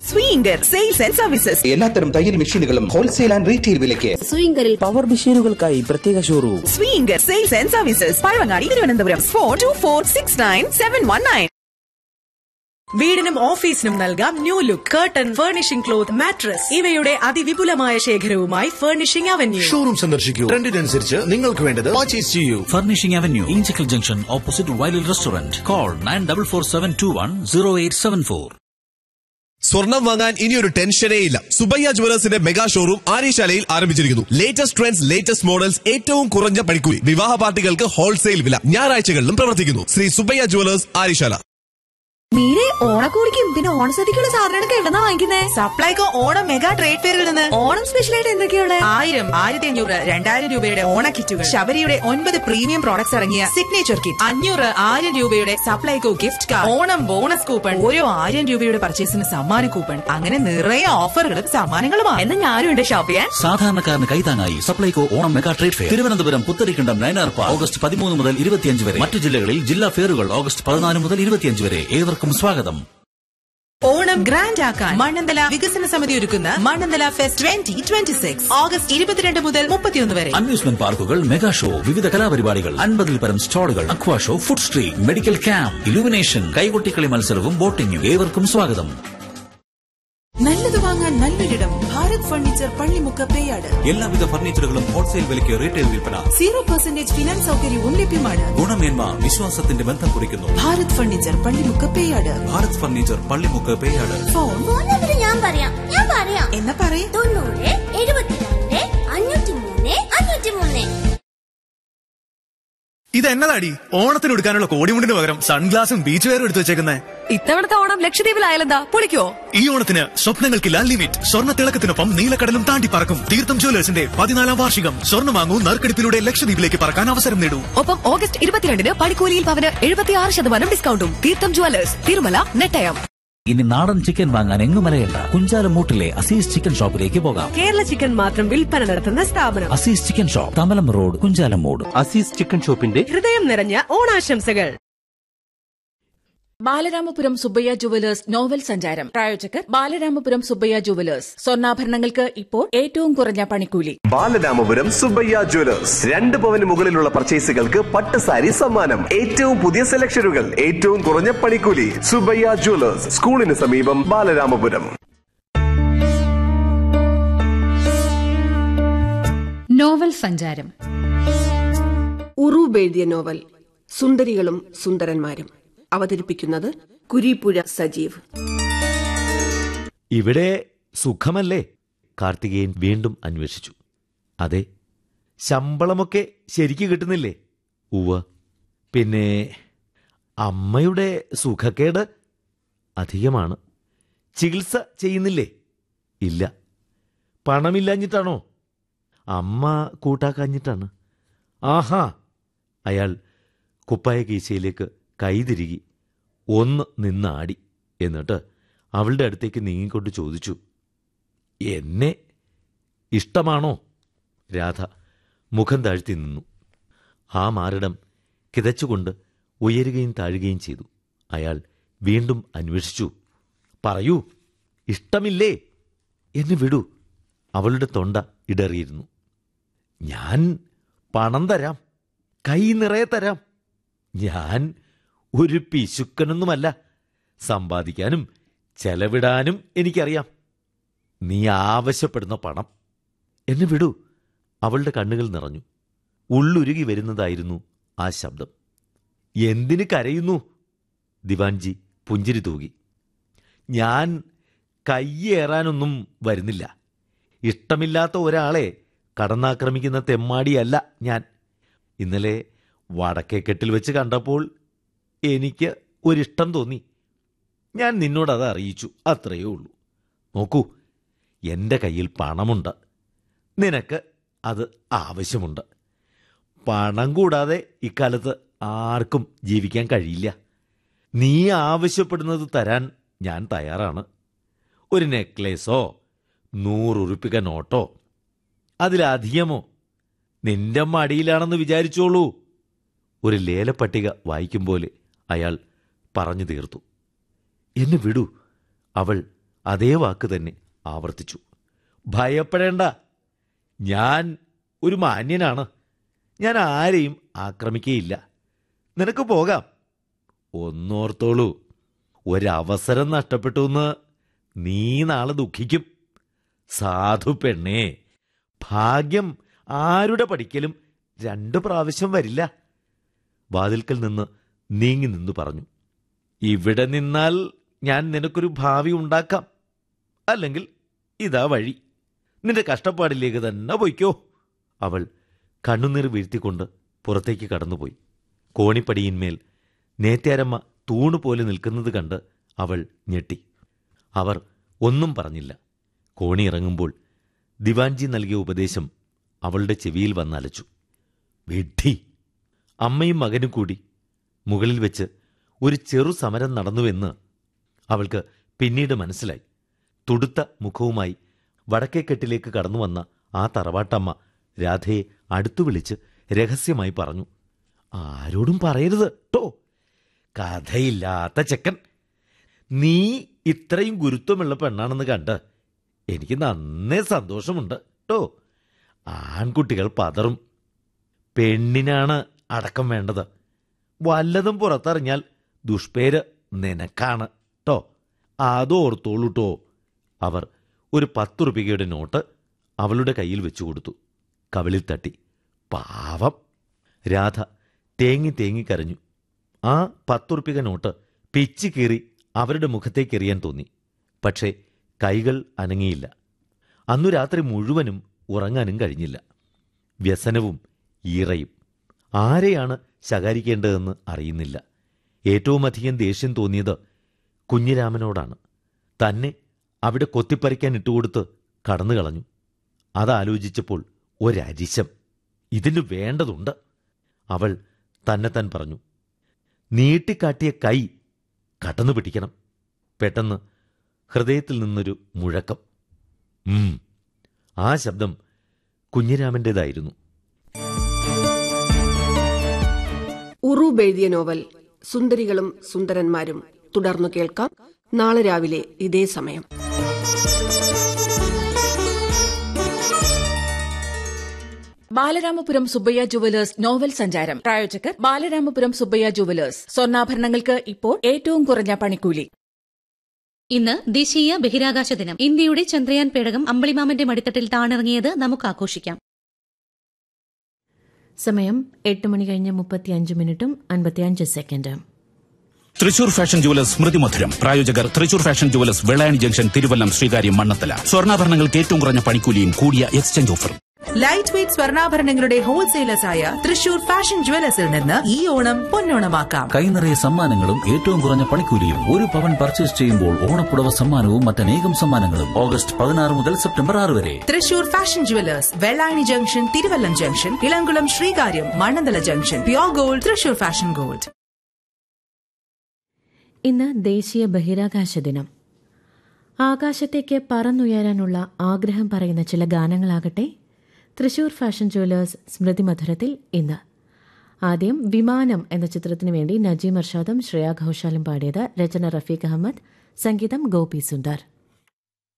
സ്വീങ്കർ sales and services. എല്ലാത്തരം തയ്യൽ മെഷീനുകളും ഹോൾസെയിൽ ആൻഡ് റീറ്റെയിൽ വിലയ്ക്ക്. സ്വീങ്കറിൽ പവർ മെഷീനുകൾക്കായി പ്രത്യേക showroom. സ്വീങ്കർ sales and services, Pazhavangadi, Thiruvananthapuram. 424697119. വീടിനും ഓഫീസിനും നൽകാം new look. Curtain, furnishing cloth, mattress ഇവയുടെ അതിവിപുലമായ ശേഖരവുമായി ഫർണിഷിംഗ് അവന്യൂ. ഷോറൂം സന്ദർശിക്കൂ. ട്രെൻഡിനനുസരിച്ച് നിങ്ങൾക്ക് വേണ്ടത് പർച്ചേസ് ചെയ്യൂ. Furnishing avenue, Inchakkal junction, opposite വൈലിൽ restaurant. Call 9447210874. സ്വർണം വാങ്ങാൻ ഇനിയൊരു ടെൻഷനേ ഇല്ല. സുബയ്യ ജുവലേഴ്സിന്റെ മെഗാ ഷോറൂം ആര്യശാലയിൽ ആരംഭിച്ചിരിക്കുന്നു. ലേറ്റസ്റ്റ് ട്രെൻഡ്സ്, ലേറ്റസ്റ്റ് മോഡൽസ്, ഏറ്റവും കുറഞ്ഞ പണിക്കൂലി. വിവാഹ പാർട്ടികൾക്ക് ഹോൾസെയിൽ വില. ഞായറാഴ്ചകളിലും പ്രവർത്തിക്കുന്നു. ശ്രീ സുബയ്യ ജുവലേഴ്സ്, ആര്യശാല. മീരെ ഓണക്കോടിക്കും പിന്നെ ഓണസദ്യക്കുള്ള സാധനങ്ങളൊക്കെ എവിടെന്നാ വാങ്ങിക്കുന്നേ? സപ്ലൈകോ ഓണം മെഗാ ട്രേഡ് ഫെയറിൽ നിന്ന്. ഓണം സ്പെഷ്യലായിട്ട് എന്തൊക്കെയാണ്? 1000, 1500, 2000 രൂപയുടെ ഓണ കിറ്റുകൾ, ശബരിയുടെ 9 പ്രീമിയം പ്രോഡക്ട്സ് ഇറങ്ങിയ സിഗ്നേച്ചർ കിറ്റ്, 500, 1000 രൂപയുടെ Supplyco gift card, Onam bonus coupon, ഓരോ 1000 രൂപയുടെ പർച്ചേസിന് സമ്മാന കൂപ്പൺ, അങ്ങനെ നിറയെ ഓഫറുകളും സമ്മാനങ്ങളുമാണ്. എന്നാ ഞാനും ഉണ്ട് ഷോപ്പ് ചെയ്യാൻ. സാധാരണക്കാരന് കൈത്താങ്ങായി Supplyco Onam mega trade fair, Thiruvananthapuram Putharikandam Nayanar park, August 13 മുതൽ 25 വരെ. മറ്റു ജില്ലകളിൽ ജില്ലാ ഫെയറുകൾ ഓഗസ്റ്റ് 14 മുതൽ 25 വരെ. ഏവർക്കും സ്വാഗതം. ഓണം ഗ്രാൻഡ് ആക്കാൻ മണ്ണന്തല വികസന സമിതി ഒരുക്കുന്ന മണ്ണന്തല ഫെസ്റ്റ് 2026 ഓഗസ്റ്റ് 22 മുതൽ 31 വരെ. അമ്യൂസ്മെന്റ് പാർക്കുകൾ, മെഗാ ഷോ, വിവിധ കലാപരിപാടികൾ, 50-ൽ പരം സ്റ്റാളുകൾ, അക്വാ show, food street, medical camp, illumination, കൈകൊട്ടിക്കളി മത്സരവും ബോട്ടിംഗും. ഏവർക്കും സ്വാഗതം. നല്ലത് വാങ്ങാൻ നല്ലൊരിടം. ഭാരത് ഫർണിച്ചർ, പള്ളിമുക്ക്, പേയാട്. എല്ലാവിധ ഫർണിച്ചറുകളും ഹോൾസെയിൽ വിലയ്ക്ക് റീറ്റെയിൽ വിൽപ്പന. 0% ഫിനാൻസ് സൗകര്യവും ലഭ്യമാണ്. ഗുണമേന്മ വിശ്വാസത്തിന്റെ ബന്ധം കുറിക്കുന്നു. Bharat furniture, Pallimukku, Peyad. Bharat furniture, Pallimukku, Peyad. Phone ഞാൻ പറയാം എന്നാ പറയും. 90 72 503 503. ഇതെന്നതാടി ഓണത്തിന് എടുക്കാനുള്ള കോടിമുണ്ടിന് പകരം സൺഗ്ലാസും ബീച്ച് വെയറും എടുത്തു വെച്ചേക്കുന്നേ? ഇത്തവണത്തെ ഓണം ലക്ഷദ്വീപിലായാലെന്താ? പൊളിക്കോ? ഈ ഓണത്തിന് സ്വപ്നങ്ങൾക്കില്ല ലിമിറ്റ്. സ്വർണ്ണ തിളക്കത്തിനൊപ്പം നീലക്കടലും താണ്ടി പറക്കും. തീർത്ഥം ജ്വല്ലേഴ്സിന്റെ 14ാം വാർഷികം. സ്വർണ്ണം വാങ്ങൂ, നറുക്കെടുപ്പിലൂടെ ലക്ഷദ്വീപിലേക്ക് പറക്കാൻ അവസരം നേടൂ. ഒപ്പം ഓഗസ്റ്റ് 22 പണിക്കൂലിയിൽ പവന് 76% ഡിസ്കൗണ്ടും. തീർത്ഥം ജ്വല്ലേഴ്സ്, തിരുമല, നെട്ടയം. ഇനി നാടൻ ചിക്കൻ വാങ്ങാൻ എങ്ങും മലയണ്ട. കുഞ്ചാലമൂട്ടിലെ അസീസ് ചിക്കൻ ഷോപ്പിലേക്ക് പോകാം. കേരള ചിക്കൻ മാത്രം വിൽപ്പന നടത്തുന്ന സ്ഥാപനം Azeez chicken shop, Thamalam road, Kunchalamoodu. Azeez chicken ഷോപ്പിന്റെ ഹൃദയം നിറഞ്ഞ ഓണാശംസകൾ. ബാലരാമപുരം സുബ്ബയ്യ ജുവലേഴ്സ് നോവൽ സഞ്ചാരം. പ്രായോജകർ ബാലരാമപുരം സുബ്ബയ്യ ജുവലേഴ്സ്. സ്വർണ്ണാഭരണങ്ങൾക്ക് ഇപ്പോൾ ഏറ്റവും കുറഞ്ഞ പണിക്കൂലി. ബാലരാമപുരം സുബയ്യ ജുവലേഴ്സ്. 2 പവന് മുകളിലുള്ള പർച്ചേസുകൾക്ക് പട്ട് സാരി സമ്മാനം. ഏറ്റവും പുതിയ സെലക്ഷനുകൾ, ഏറ്റവും കുറഞ്ഞ പണിക്കൂലി. സുബയ്യ ജുവലേഴ്സ്, സ്കൂളിന് സമീപം, ബാലരാമപുരം. നോവൽ സഞ്ചാരം. ഉറൂബ് എഴുതിയ നോവൽ സുന്ദരികളും സുന്ദരന്മാരും. അവതരിപ്പിക്കുന്നത് കുരീപ്പുഴ സജീവ്. ഇവിടെ സുഖമല്ലേ? കാർത്തികേയൻ വീണ്ടും അന്വേഷിച്ചു. അതെ. ശമ്പളമൊക്കെ ശരിക്ക് കിട്ടുന്നില്ലേ? ഉവ്വ. പിന്നെ അമ്മയുടെ സുഖക്കേട് അധികമാണ്. ചികിത്സ ചെയ്യുന്നില്ലേ? ഇല്ല. പണമില്ലാഞ്ഞിട്ടാണോ? അമ്മ കൂട്ടാക്കാഞ്ഞിട്ടാണ്. ആഹാ. അയാൾ കുപ്പായ കീശയിലേക്ക് കൈതിരികി ഒന്ന് നിന്നാടി. എന്നിട്ട് അവളുടെ അടുത്തേക്ക് നീങ്ങിക്കൊണ്ട് ചോദിച്ചു, എന്നെ ഇഷ്ടമാണോ? രാധ മുഖം താഴ്ത്തി നിന്നു. ആ മാറിടം കിതച്ചുകൊണ്ട് ഉയരുകയും താഴുകയും ചെയ്തു. അയാൾ വീണ്ടും അന്വേഷിച്ചു, പറയൂ, ഇഷ്ടമില്ലേ? എന്നെ വിടൂ. അവളുടെ തൊണ്ട ഇടറിയിരുന്നു. ഞാൻ പണം തരാം, കൈ നിറയെ തരാം. ഞാൻ ഒരു പിശുക്കനൊന്നുമല്ല. സമ്പാദിക്കാനും ചെലവിടാനും എനിക്കറിയാം. നീ ആവശ്യപ്പെടുന്ന പണം. എന്നെ വിടൂ. അവളുടെ കണ്ണുകൾ നിറഞ്ഞു. ഉള്ളുരുകി വരുന്നതായിരുന്നു ആ ശബ്ദം. എന്തിന് കരയുന്നു? ദിവാൻജി പുഞ്ചിരി തൂകി. ഞാൻ കയ്യേറാനൊന്നും വരുന്നില്ല. ഇഷ്ടമില്ലാത്ത ഒരാളെ കടന്നാക്രമിക്കുന്ന തെമ്മാടിയല്ല ഞാൻ. ഇന്നലെ വടക്കേക്കെട്ടിൽ വെച്ച് കണ്ടപ്പോൾ എനിക്ക് ഒരിഷ്ടം തോന്നി. ഞാൻ നിന്നോടത് അറിയിച്ചു, അത്രയേ ഉള്ളൂ. നോക്കൂ, എൻ്റെ കയ്യിൽ പണമുണ്ട്. നിനക്ക് അത് ആവശ്യമുണ്ട്. പണം കൂടാതെ ഇക്കാലത്ത് ആർക്കും ജീവിക്കാൻ കഴിയില്ല. നീ ആവശ്യപ്പെടുന്നത് തരാൻ ഞാൻ തയ്യാറാണ്. ഒരു നെക്ലേസോ 100 ഉറുപ്പിക നോട്ടോ, അതിലധികമോ നിന്റെ മടിയിലാണെന്ന് വിചാരിച്ചോളൂ. ഒരു ലേലപ്പട്ടിക വായിക്കും പോലെ അയാൾ പറഞ്ഞു തീർത്തു. എന്നെ വിടൂ. അവൾ അതേ വാക്ക് തന്നെ ആവർത്തിച്ചു. ഭയപ്പെടേണ്ട, ഞാൻ ഒരു മാന്യനാണ്. ഞാൻ ആരെയും ആക്രമിക്കുകയില്ല. നിനക്ക് പോകാം. ഒന്നോർത്തോളൂ, ഒരവസരം നഷ്ടപ്പെട്ടു എന്ന് നീ നാളെ ദുഃഖിക്കും. സാധു പെണ്ണേ, ഭാഗ്യം ആരുടെ പഠിക്കലും 2 പ്രാവശ്യം വരില്ല. വാതിൽക്കൽ നിന്ന് നീങ്ങി നിന്നു പറഞ്ഞു. ഇവിടെ നിന്നാൽ ഞാൻ നിനക്കൊരു ഭാവി ഉണ്ടാക്കാം. അല്ലെങ്കിൽ ഇതാ വഴി. നിന്റെ കഷ്ടപ്പാടിലേക്ക് തന്നെ പൊയ്ക്കോ. അവൾ കണ്ണുനീർ വീഴ്ത്തിക്കൊണ്ട് പുറത്തേക്ക് കടന്നുപോയി. കോണിപ്പടിയിന്മേൽ നേത്യാരമ്മ തൂണുപോലെ നിൽക്കുന്നത് കണ്ട് അവൾ ഞെട്ടി. അവർ ഒന്നും പറഞ്ഞില്ല. കോണി ഇറങ്ങുമ്പോൾ ദിവാൻജി നൽകിയ ഉപദേശം അവളുടെ ചെവിയിൽ വന്നലച്ചു. വിഡ്ഢി! അമ്മയും മകനും കൂടി മുകളിൽ വെച്ച് ഒരു ചെറു സമരം നടന്നുവെന്ന് അവൾക്ക് പിന്നീട് മനസ്സിലായി. തുടുത്ത മുഖവുമായി വടക്കേക്കെട്ടിലേക്ക് കടന്നുവന്ന ആ തറവാട്ടമ്മ രാധയെ അടുത്തു വിളിച്ച് രഹസ്യമായി പറഞ്ഞു. ആരോടും പറയരുത് ട്ടോ. കഥയില്ലാത്ത ചെക്കൻ. നീ ഇത്രയും ഗുരുത്വമുള്ള പെണ്ണാണെന്ന് കണ്ട് എനിക്ക് നന്നേ സന്തോഷമുണ്ട് ട്ടോ. ആൺകുട്ടികൾ പതറും. പെണ്ണിനാണ് അടക്കം വേണ്ടത്. വല്ലതും പുറത്തറിഞ്ഞാൽ ദുഷ്പേര് നിനക്കാണ് ട്ടോ. അതോർത്തോളൂട്ടോ. അവർ ഒരു 10 റുപ്യയുടെ നോട്ട് അവളുടെ കയ്യിൽ വെച്ചു കൊടുത്തു. കവിളിൽ തട്ടി. പാവം! രാധ തേങ്ങി തേങ്ങി കരഞ്ഞു. ആ 10 റുപ്യ നോട്ട് പിച്ചു കീറി അവരുടെ മുഖത്തേക്കെറിയാൻ തോന്നി. പക്ഷേ കൈകൾ അനങ്ങിയില്ല. അന്നു രാത്രി മുഴുവനും ഉറങ്ങാനും കഴിഞ്ഞില്ല. വ്യസനവും ഈറയും. ആരെയാണ് ശകാരിക്കേണ്ടതെന്ന് അറിയുന്നില്ല. ഏറ്റവുമധികം ദേഷ്യം തോന്നിയത് കുഞ്ഞിരാമനോടാണ്. തന്നെ അവിടെ കൊത്തിപ്പറിക്കാൻ ഇട്ടുകൊടുത്ത് കടന്നു കളഞ്ഞു. അതാലോചിച്ചപ്പോൾ ഒരരിശം. ഇതിന് വേണ്ടതുണ്ട്. അവൾ തന്നെത്താൻ പറഞ്ഞു. നീട്ടിക്കാട്ടിയ കൈ കടന്നു പിടിക്കണം. പെട്ടെന്ന് ഹൃദയത്തിൽ നിന്നൊരു മുഴക്കം. ആ ശബ്ദം കുഞ്ഞിരാമൻ്റേതായിരുന്നു. ഉറൂബ് എഴുതിയ നോവൽ സുന്ദരികളും സുന്ദരന്മാരും തുടർന്നു കേൾക്കാം നാളെ രാവിലെ ഇതേ സമയം. ബാലരാമപുരം സുബ്ബയ്യ ജുവലേഴ്സ് നോവൽ സഞ്ചാരം. പ്രായോജകർ ബാലരാമപുരം സുബ്ബയ്യ ജുവലേഴ്സ്. സ്വർണ്ണാഭരണങ്ങൾക്ക് ഇപ്പോൾ ഏറ്റവും കുറഞ്ഞ പണിക്കൂലി. ഇന്ന് ദേശീയ ബഹിരാകാശ ദിനം. ഇന്ത്യയുടെ ചന്ദ്രയാൻ പേടകം അമ്പിളിമാമന്റെ മടിത്തട്ടിൽ താണിറങ്ങിയത് നമുക്ക് ആഘോഷിക്കാം. സമയം 8:35 തൃശൂർ ഫാഷൻ ജുവലേഴ്സ് സ്മൃതി മധുരം. പ്രായോജകർ Thrissur fashion jewellers Vellayani junction, Thiruvallam, Sreekaryam, Mannathala. സ്വർണ്ണാഭരണങ്ങൾക്ക് ഏറ്റവും കുറഞ്ഞ പണിക്കൂലിയും കൂടിയ എക്സ്ചേഞ്ച് ഓഫറും. ലൈറ്റ് വെയ്റ്റ് സ്വർണ്ണാഭരണങ്ങളുടെ ഹോൾസെയിലേഴ്സായ തൃശൂർ ഫാഷൻ ജുവലേഴ്സിൽ നിന്ന് ഈ ഓണം പൊന്നോണമാക്കാം. കൈനിറയെ സമ്മാനങ്ങളും ഏറ്റവും കുറഞ്ഞ പണിക്കൂലിയും. 1 പവൻ പർച്ചേസ് ചെയ്യുമ്പോൾ ഓണപ്പുടവ സമ്മാനവും മറ്റനേകം സമ്മാനങ്ങളും. ഓഗസ്റ്റ് 16 മുതൽ സെപ്റ്റംബർ 6 വരെ. Thrissur fashion jewellers, Vellayani junction, Thiruvallam junction, Elamkulam, Sreekaryam, Mannanthala junction. Pure gold, Thrissur fashion gold. ഇന്ന് ദേശീയ ബഹിരാകാശ ദിനം. ആകാശത്തേക്ക് പറന്നുയരാനുള്ള ആഗ്രഹം പറയുന്ന ചില ഗാനങ്ങളാകട്ടെ തൃശൂർ ഫാഷൻ ജുവലേഴ്സ് സ്മൃതി മധുരത്തിൽ ഇന്ന്. ആദ്യം വിമാനം എന്ന ചിത്രത്തിനു വേണ്ടി നജീം അർഷാദും ശ്രേയ ഘോഷാലും പാടിയത്. രചന റഫീഖ് അഹമ്മദ്, സംഗീതം ഗോപി സുന്ദർ.